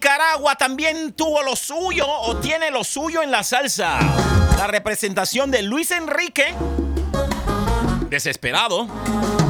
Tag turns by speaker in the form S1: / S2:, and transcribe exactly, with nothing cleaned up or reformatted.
S1: Nicaragua también tuvo lo suyo o tiene lo suyo en la salsa. La representación de Luis Enrique, Desesperado.